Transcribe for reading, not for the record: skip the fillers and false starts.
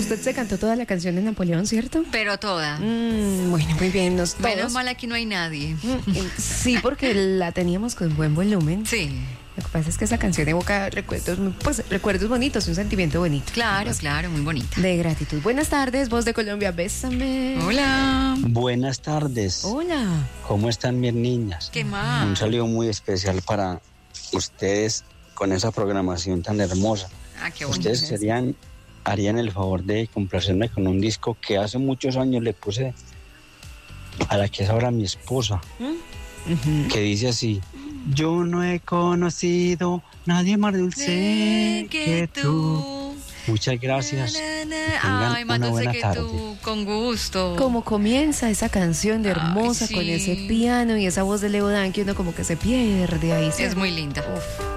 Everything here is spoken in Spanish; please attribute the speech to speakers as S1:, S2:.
S1: Usted se cantó toda la canción de Napoleón, ¿cierto?
S2: Pero toda.
S1: Bueno, muy bien.
S2: Menos mal aquí no hay nadie.
S1: Sí, porque la teníamos con buen volumen.
S2: Sí.
S1: Lo que pasa es que esa canción evoca recuerdos, recuerdos bonitos, un sentimiento bonito.
S2: Claro, claro, muy bonita.
S1: De gratitud. Buenas tardes, Voz de Colombia, bésame.
S2: Hola.
S3: Buenas tardes.
S1: Hola.
S3: ¿Cómo están mis niñas?
S2: ¿Qué más?
S3: Un saludo muy especial para ustedes con esa programación tan hermosa.
S2: Ah, qué bonito.
S3: Ustedes harían el favor de complacerme con un disco que hace muchos años le puse a la que es ahora mi esposa, que dice así: yo no he conocido nadie más dulce que tú. Muchas gracias.
S2: Ay, más
S3: una
S2: dulce
S3: buena
S2: que
S3: tarde.
S2: tú, con gusto.
S1: Como comienza esa canción de hermosa,
S2: Ay, sí.
S1: con ese piano y esa voz de Leo Dan, que uno como que se pierde ahí.
S2: Es muy linda.
S1: Uf.